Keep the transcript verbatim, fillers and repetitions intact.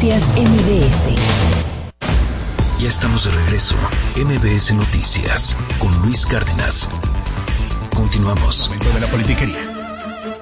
Noticias M B S. Ya estamos de regreso. M B S Noticias con Luis Cárdenas. Continuamos. Momento de la politiquería.